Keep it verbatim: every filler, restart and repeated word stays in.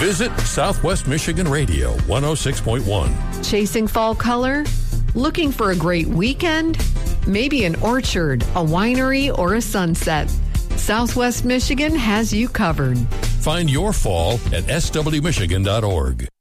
Visit Southwest Michigan Radio one oh six point one. Chasing fall color? Looking for a great weekend? Maybe an orchard, a winery, or a sunset. Southwest Michigan has you covered. Find your fall at s w michigan dot org.